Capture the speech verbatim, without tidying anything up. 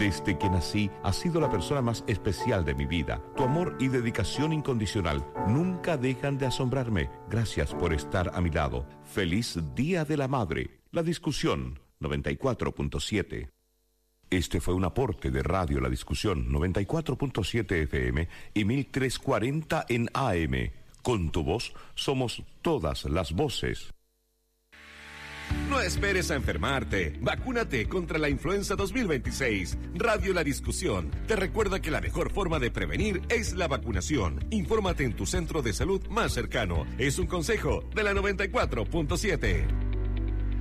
Desde que nací, has sido la persona más especial de mi vida. Tu amor y dedicación incondicional nunca dejan de asombrarme. Gracias por estar a mi lado. Feliz Día de la Madre. La Discusión, noventa y cuatro punto siete. Este fue un aporte de Radio La Discusión, noventa y cuatro punto siete F M y mil trescientos cuarenta en A M. Con tu voz, somos todas las voces. No esperes a enfermarte. Vacúnate contra la influenza dos mil veintiséis. Radio La Discusión te recuerda que la mejor forma de prevenir es la vacunación. Infórmate en tu centro de salud más cercano. Es un consejo de la noventa y cuatro punto siete.